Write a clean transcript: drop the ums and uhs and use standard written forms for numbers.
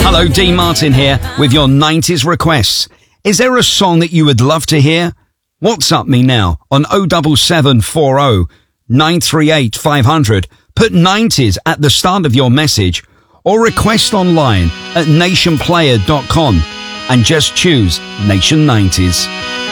Hello, Dean Martin here with your 90s requests. Is there a song that you would love to hear? WhatsApp me now on 07740 938 500. Put 90s at the start of your message or request online at nationplayer.com and just choose Nation 90s.